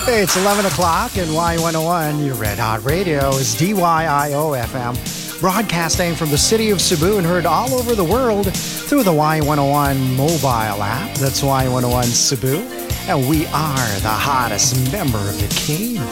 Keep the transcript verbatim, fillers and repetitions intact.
Hey, it's eleven o'clock and Y one oh one, your Red Hot Radio, is D Y I O F M, broadcasting from the city of Cebu and heard all over the world through the Y one oh one mobile app. That's Y one oh one Cebu. And we are the hottest member of the K